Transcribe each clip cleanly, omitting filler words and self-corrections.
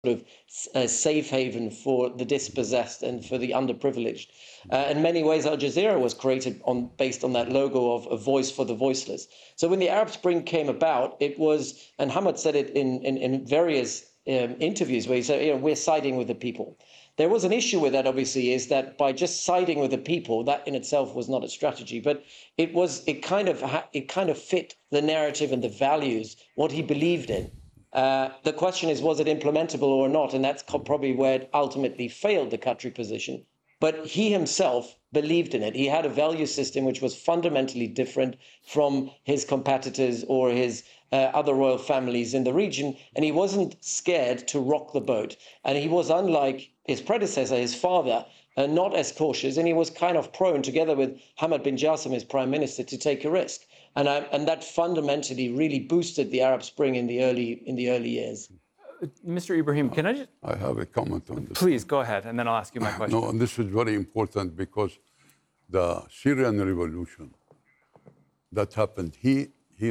of a safe haven for the dispossessed and for the underprivileged. In many ways, Al Jazeera was created based on that logo of a voice for the voiceless. So when the Arab Spring came about, it was, and Hamad said it in various interviews where he said, we're siding with the people. There was an issue with that, obviously, is that by just siding with the people, that in itself was not a strategy, but it kind of fit the narrative and the values, what he believed in. The question is, was it implementable or not? And that's probably where it ultimately failed, the Qatari position. But he himself believed in it. He had a value system which was fundamentally different from his competitors or his other royal families in the region. And he wasn't scared to rock the boat. And he was, unlike his predecessor, his father, not as cautious. And he was kind of prone, together with Hamad bin Jassim, his prime minister, to take a risk. And that fundamentally really boosted the Arab Spring in the early years. Mr. Ibrahim, can I just... I have a comment on this. Please, go ahead, and then I'll ask you my question. No, and this is very important because the Syrian revolution that happened, his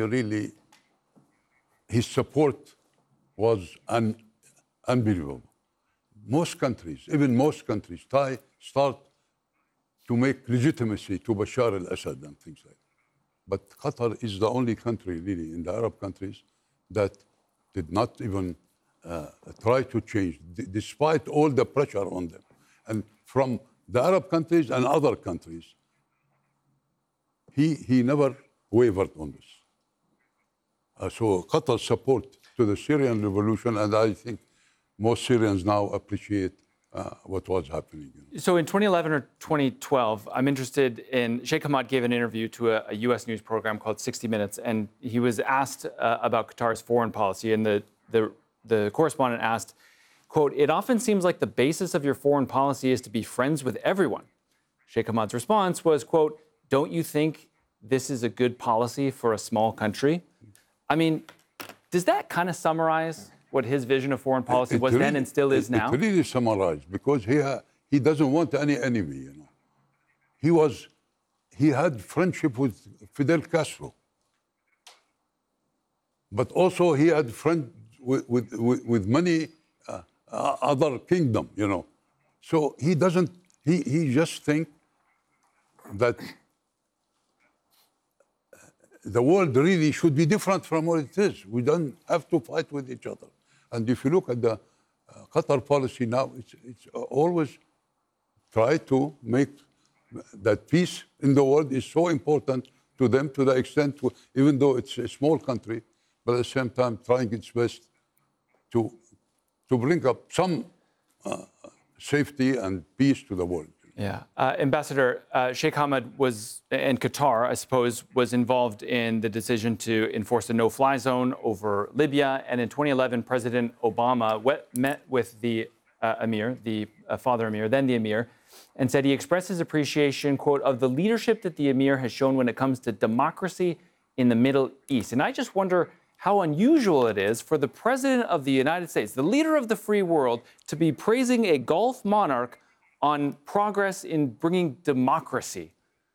support was unbelievable. Most countries start to make legitimacy to Bashar al-Assad and things like that. But Qatar is the only country, really, in the Arab countries that did not even try to change, despite all the pressure on them. And from the Arab countries and other countries, he never wavered on this. So Qatar's support to the Syrian revolution, and I think most Syrians now appreciate what was happening. So in 2011 or 2012, I'm interested in, Sheikh Hamad gave an interview to a U.S. news program called 60 Minutes, and he was asked about Qatar's foreign policy, and the correspondent asked, quote, "It often seems like the basis of your foreign policy is to be friends with everyone." Sheikh Hamad's response was, quote, "Don't you think this is a good policy for a small country?" I mean, does that kind of summarize what his vision of foreign policy was then and still is now? It really summarized, because he doesn't want any enemy, He had friendship with Fidel Castro. But also he had friends with many other kingdom, So he just think that the world really should be different from what it is. We don't have to fight with each other. And if you look at the Qatar policy now, it's always try to make that peace in the world is so important to them, to the extent, even though it's a small country, but at the same time trying its best to bring up some safety and peace to the world. Yeah. Ambassador, Sheikh Hamad and Qatar, I suppose, was involved in the decision to enforce a no-fly zone over Libya. And in 2011, President Obama met with the emir, the father emir, then the emir, and said he expressed his appreciation, quote, of the leadership that the emir has shown when it comes to democracy in the Middle East. And I just wonder how unusual it is for the President of the United States, the leader of the free world, to be praising a Gulf monarch on progress in bringing democracy.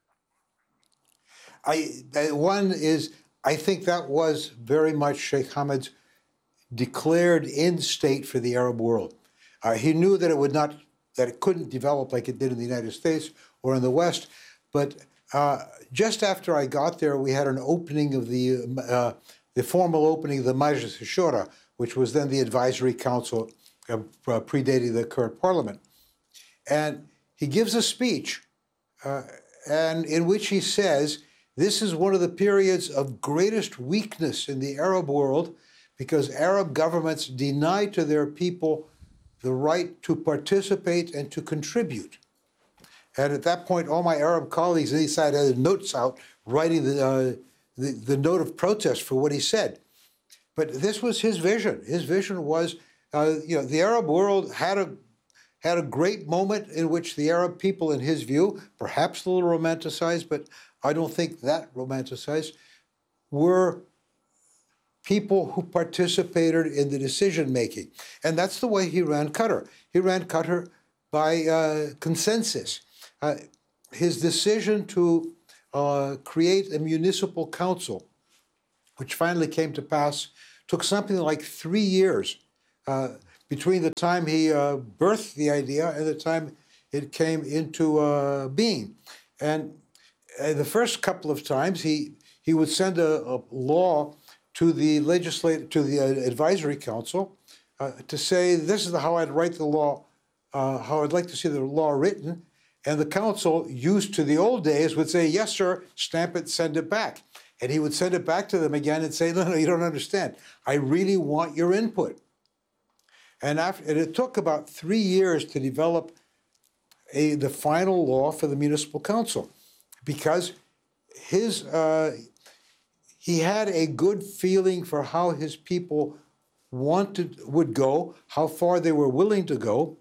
I think that was very much Sheikh Hamad's declared end state for the Arab world. He knew that it couldn't develop like it did in the United States or in the West, but just after I got there, we had an opening of the formal opening of the Majlis al-Shura, which was then the advisory council predating the current parliament. And he gives a speech and in which he says, this is one of the periods of greatest weakness in the Arab world because Arab governments deny to their people the right to participate and to contribute. And at that point, all my Arab colleagues on each side had notes out writing the note of protest for what he said. But this was his vision. His vision was, the Arab world had a great moment in which the Arab people, in his view, perhaps a little romanticized, but I don't think that romanticized, were people who participated in the decision-making. And that's the way he ran Qatar. He ran Qatar by consensus. His decision to create a municipal council, which finally came to pass, took something like 3 years between the time he birthed the idea and the time it came into being. And the first couple of times, he would send a law to the advisory council to say, this is how I'd write the law, how I'd like to see the law written. And the council, used to the old days, would say, yes, sir, stamp it, send it back. And he would send it back to them again and say, no, you don't understand. I really want your input. And it took about 3 years to develop the final law for the municipal council, because he had a good feeling for how his people would go, how far they were willing to go.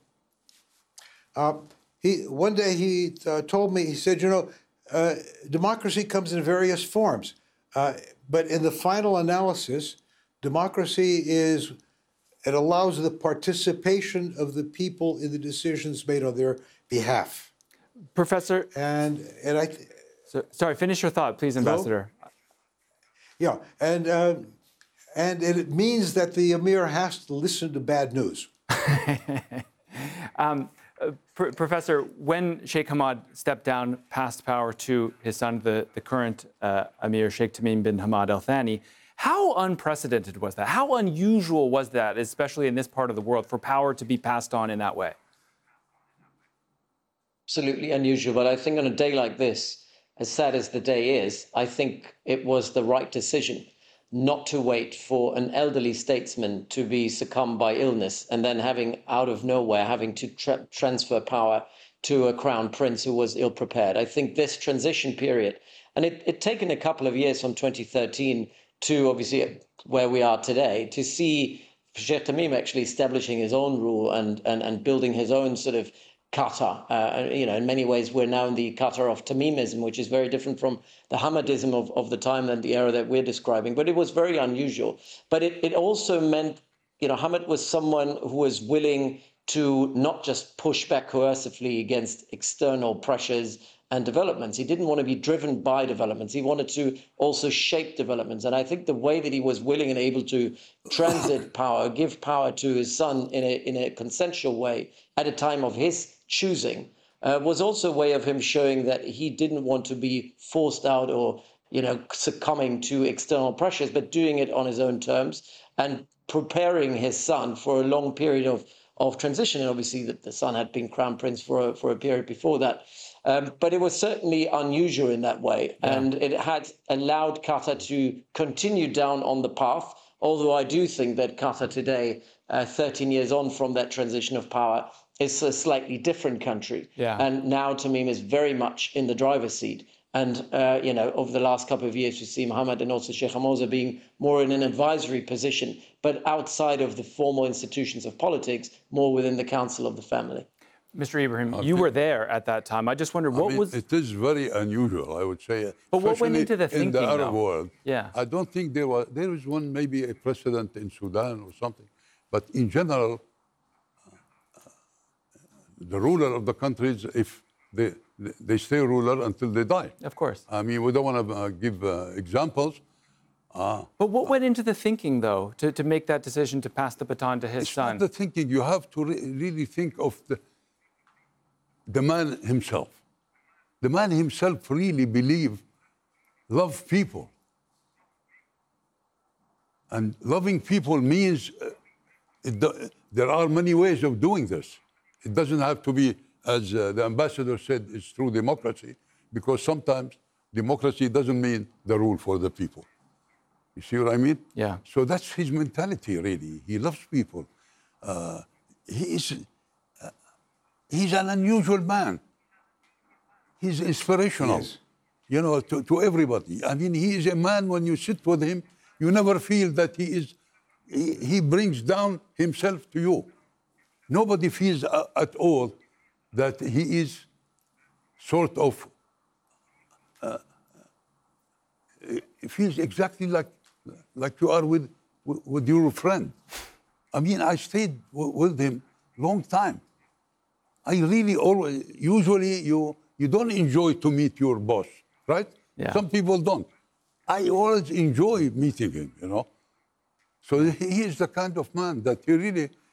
One day he told me, he said, democracy comes in various forms, but in the final analysis, democracy it allows the participation of the people in the decisions made on their behalf. Professor, sorry, finish your thought, please, Ambassador. Yeah, and it means that the emir has to listen to bad news. Professor, when Sheikh Hamad stepped down, passed power to his son, the current emir, Sheikh Tamim bin Hamad Al Thani, how unprecedented was that? How unusual was that, especially in this part of the world, for power to be passed on in that way? Absolutely unusual, but I think on a day like this, as sad as the day is, I think it was the right decision not to wait for an elderly statesman to be succumbed by illness and then out of nowhere, having to transfer power to a crown prince who was ill-prepared. I think this transition period, and it taken a couple of years from 2013 to obviously where we are today, to see Sheikh Tamim actually establishing his own rule and building his own sort of Qatar. In many ways, we're now in the Qatar of Tamimism, which is very different from the Hamadism of the time and the era that we're describing. But it was very unusual. But it also meant, Hamad was someone who was willing to not just push back coercively against external pressures and developments. He didn't want to be driven by developments. He wanted to also shape developments. And I think the way that he was willing and able to transit power, give power to his son in a consensual way at a time of his choosing, was also a way of him showing that he didn't want to be forced out or, succumbing to external pressures, but doing it on his own terms and preparing his son for a long period of transition. And obviously the son had been crown prince for a period before that. But it was certainly unusual in that way. Yeah. And it had allowed Qatar to continue down on the path, although I do think that Qatar today, 13 years on from that transition of power, is a slightly different country. Yeah. And now Tamim is very much in the driver's seat. And, over the last couple of years, we see Mohammed and also Sheikh Hamza being more in an advisory position, but outside of the formal institutions of politics, more within the council of the family. Mr. Ibrahim, you were there at that time. I just wondered, it is very unusual, I would say. But what went into the thinking, in the Arab world? Yeah. I don't think there is one, maybe a precedent in Sudan or something. But in general, the ruler of the countries, if they stay ruler until they die. Of course. I mean, we don't want to give examples. But what went into the thinking, though, to make that decision to pass the baton to his son? It's not the thinking. You have to really think of the man himself. The man himself really love people. And loving people means there are many ways of doing this. It doesn't have to be, as the ambassador said, it's through democracy, because sometimes democracy doesn't mean the rule for the people. You see what I mean? Yeah. So that's his mentality, really. He loves people. He's an unusual man. He's inspirational, yes. To everybody. I mean, he is a man, when you sit with him, you never feel that he brings down himself to you. Nobody feels at all that he is sort of, it feels exactly like you are with your friend. I mean, I stayed with him long time. I really usually you don't enjoy to meet your boss, right? Yeah. Some people don't. I always enjoy meeting him, So he is the kind of man that he really